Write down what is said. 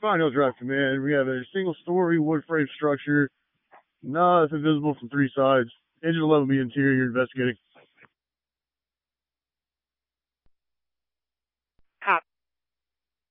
Pine Hill Drive Command. We have a single-story wood frame structure. Nothing visible from three sides. Engine 11B interior investigating.